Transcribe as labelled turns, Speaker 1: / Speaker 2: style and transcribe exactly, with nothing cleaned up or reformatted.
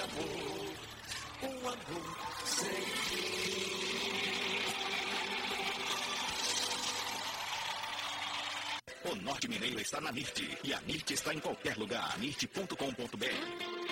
Speaker 1: amor, um amor sem fim.
Speaker 2: O Norte Mineiro está na N I R T e a N I R T está em qualquer lugar. N I R T ponto com ponto B R.